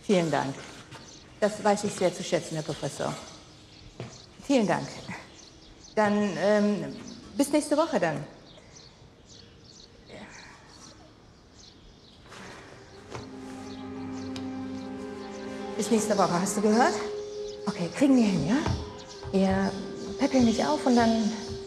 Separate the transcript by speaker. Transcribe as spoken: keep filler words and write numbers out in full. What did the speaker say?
Speaker 1: Vielen Dank. Das weiß ich sehr zu schätzen, Herr Professor. Vielen Dank. Dann ähm, bis nächste Woche dann. Bis nächste Woche, hast du gehört? Okay, kriegen wir hin, ja? Wir peppeln dich auf und dann